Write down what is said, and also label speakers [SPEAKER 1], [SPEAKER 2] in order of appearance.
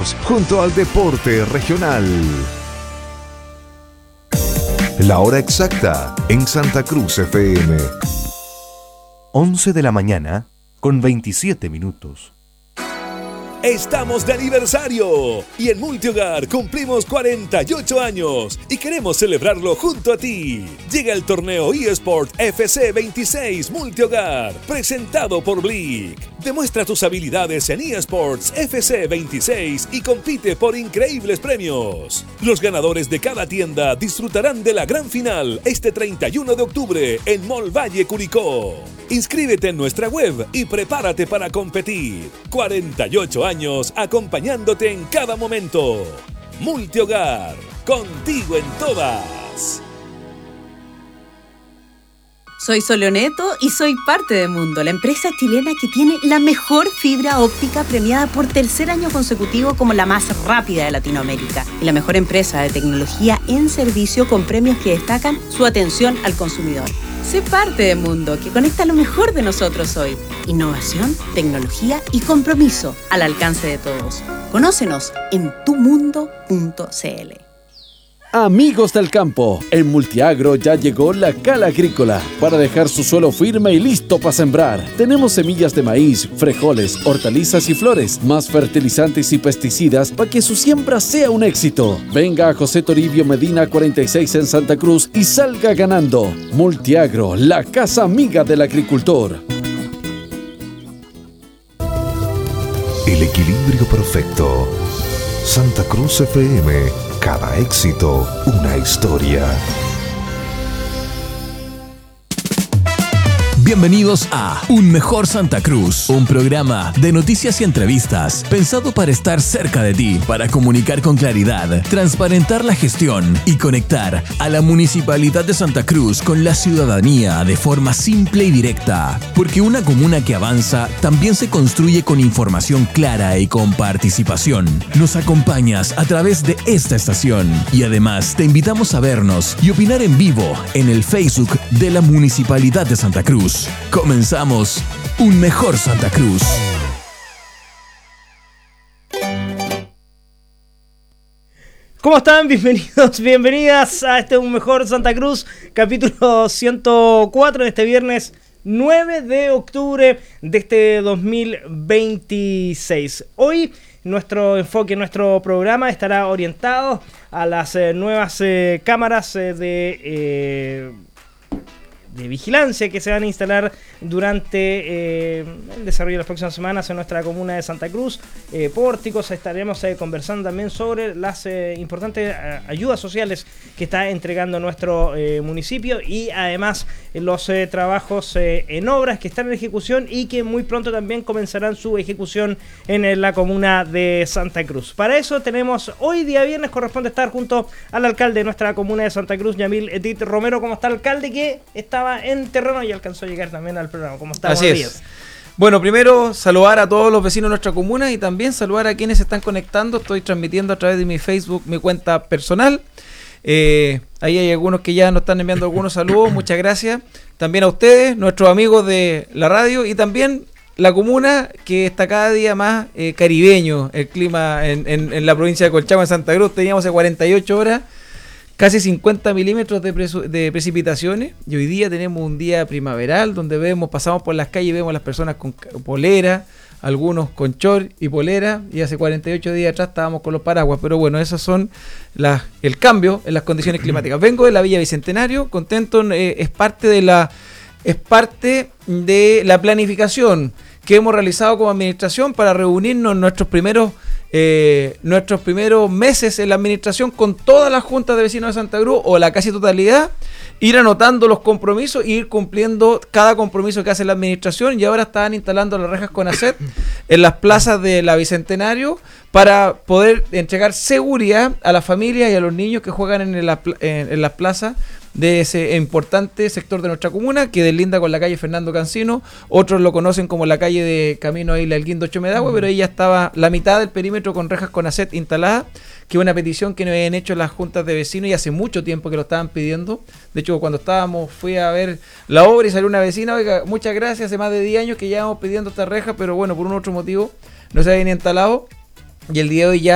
[SPEAKER 1] años, junto al deporte regional. La hora exacta en Santa Cruz FM.
[SPEAKER 2] 11 de la mañana con 27 minutos.
[SPEAKER 3] Estamos de aniversario y en Multihogar cumplimos 48 años y queremos celebrarlo junto a ti. Llega el torneo eSport FC 26 Multihogar, presentado por Blick. Demuestra tus habilidades en eSports FC 26 y compite por increíbles premios. Los ganadores de cada tienda disfrutarán de la gran final este 31 de octubre en Mall Valle Curicó. Inscríbete en nuestra web y prepárate para competir. 48 años acompañándote en cada momento. Multihogar, contigo en todas.
[SPEAKER 4] Soy Soleoneto y soy parte de Mundo, la empresa chilena que tiene la mejor fibra óptica premiada por tercer año consecutivo como la más rápida de Latinoamérica y la mejor empresa de tecnología en servicio con premios que destacan su atención al consumidor. Sé parte de Mundo, que conecta lo mejor de nosotros hoy. Innovación, tecnología y compromiso al alcance de todos. Conócenos en tumundo.cl.
[SPEAKER 5] Amigos del campo, en Multiagro ya llegó la Cala Agrícola para dejar su suelo firme y listo para sembrar. Tenemos semillas de maíz, frijoles, hortalizas y flores, más fertilizantes y pesticidas para que su siembra sea un éxito. Venga a José Toribio Medina 46 en Santa Cruz y salga ganando. Multiagro, la casa amiga del agricultor.
[SPEAKER 1] El equilibrio perfecto. Santa Cruz FM. Cada éxito, una historia.
[SPEAKER 6] Bienvenidos a Un Mejor Santa Cruz, un programa de noticias y entrevistas pensado para estar cerca de ti, para comunicar con claridad, transparentar la gestión y conectar a la Municipalidad de Santa Cruz con la ciudadanía de forma simple y directa. Porque una comuna que avanza también se construye con información clara y con participación. Nos acompañas a través de esta estación y además te invitamos a vernos y opinar en vivo en el Facebook de la Municipalidad de Santa Cruz. Comenzamos Un Mejor Santa Cruz.
[SPEAKER 7] ¿Cómo están? Bienvenidos, bienvenidas a este Un Mejor Santa Cruz, capítulo 104 en este viernes 9 de octubre de este 2026. Hoy nuestro enfoque, nuestro programa estará orientado a las nuevas cámaras de vigilancia que se van a instalar durante el desarrollo de las próximas semanas en nuestra comuna de Santa Cruz. Pórticos, estaremos conversando también sobre las importantes ayudas sociales que está entregando nuestro municipio y además los trabajos en obras que están en ejecución y que muy pronto también comenzarán su ejecución en la comuna de Santa Cruz. Para eso tenemos hoy día viernes, corresponde estar junto al alcalde de nuestra comuna de Santa Cruz, Yamil Edith Romero. ¿Cómo está, alcalde? Que estaba en terreno y alcanzó a llegar también al programa. ¿Cómo está?
[SPEAKER 8] Así es. Bueno, primero saludar a todos los vecinos de nuestra comuna y también saludar a quienes se están conectando. Estoy transmitiendo a través de mi Facebook, mi cuenta personal. Ahí hay algunos que ya nos están enviando algunos saludos. Muchas gracias. También a ustedes, nuestros amigos de la radio y también la comuna que está cada día más caribeño. El clima en la provincia de Colchagua, en Santa Cruz, teníamos hace 48 horas casi 50 milímetros de precipitaciones y hoy día tenemos un día primaveral donde pasamos por las calles y vemos a las personas con polera, algunos con short y polera, y hace 48 días atrás estábamos con los paraguas, pero bueno, esos son el cambio en las condiciones climáticas. Vengo de la Villa Bicentenario, contento, es parte de la planificación que hemos realizado como administración para reunirnos en nuestros primeros meses en la administración con todas las juntas de vecinos de Santa Cruz o la casi totalidad, ir anotando los compromisos e ir cumpliendo cada compromiso que hace la administración, y ahora estaban instalando las rejas CONACET en las plazas de la Bicentenario para poder entregar seguridad a las familias y a los niños que juegan en las plazas de ese importante sector de nuestra comuna que deslinda con la calle Fernando Cancino. Otros lo conocen como la calle de camino a Isla El Guindo Chomedagüe, pero ahí ya estaba la mitad del perímetro con rejas CONACET instaladas, que es una petición que nos habían hecho las juntas de vecinos y hace mucho tiempo que lo estaban pidiendo. De hecho, cuando fui a ver la obra y salió una vecina: oiga, muchas gracias, hace más de 10 años que llevamos pidiendo esta reja, pero bueno, por un otro motivo no se habían instalado, y el día de hoy ya